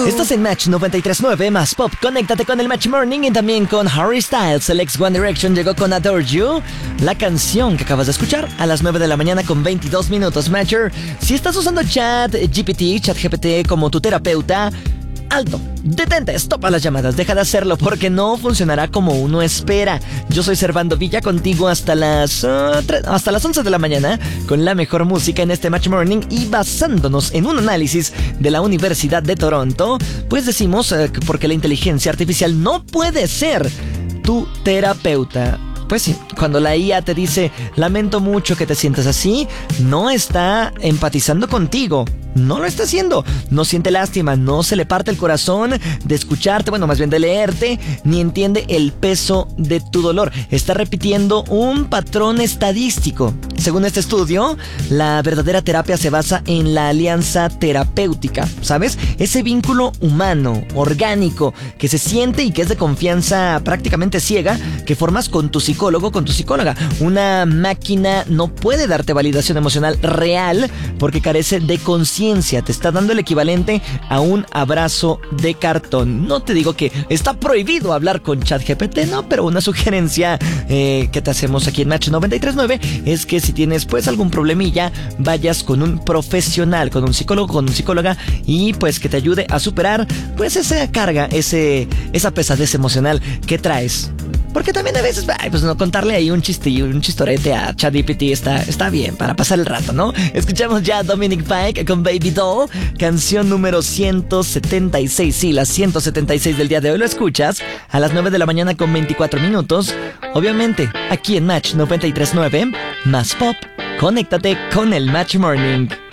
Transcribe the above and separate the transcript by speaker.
Speaker 1: Estás en Match 93.9 más Pop. Conéctate con el Match Morning y también con Harry Styles. El ex One Direction llegó con Adore You, la canción que acabas de escuchar a las 9 de la mañana con 22 minutos. Matcher, si estás usando ChatGPT como tu terapeuta, alto, detente, stopa las llamadas, deja de hacerlo porque no funcionará como uno espera. Yo soy Servando Villa, contigo hasta las 11 de la mañana con la mejor música en este Match Morning, y basándonos en un análisis de la Universidad de Toronto, pues decimos que porque la inteligencia artificial no puede ser tu terapeuta. Pues sí, cuando la IA te dice, lamento mucho que te sientas así, no está empatizando contigo. No lo está haciendo, no siente lástima, no se le parte el corazón de escucharte, bueno, más bien de leerte, ni entiende el peso de tu dolor. Está repitiendo un patrón estadístico. Según este estudio, la verdadera terapia se basa en la alianza terapéutica, ¿sabes? Ese vínculo humano, orgánico, que se siente y que es de confianza prácticamente ciega, que formas con tu psicólogo, con tu psicóloga. Una máquina no puede darte validación emocional real porque carece de conciencia. Te está dando el equivalente a un abrazo de cartón. No te digo que está prohibido hablar con ChatGPT, no, pero una sugerencia que te hacemos aquí en Match 93.9 es que si tienes pues algún problemilla, vayas con un profesional, con un psicólogo, con una psicóloga, y pues que te ayude a superar pues esa carga, esa pesadez emocional que traes. Porque también a veces, pues no, contarle ahí un chistillo, un chistorete a ChatGPT está bien para pasar el rato, ¿no? Escuchamos ya a Dominic Fike con Baby Doll, canción número 176. Sí, la 176 del día de hoy lo escuchas a las 9 de la mañana con 24 minutos. Obviamente, aquí en Match 93.9, más Pop. Conéctate con el Match Morning.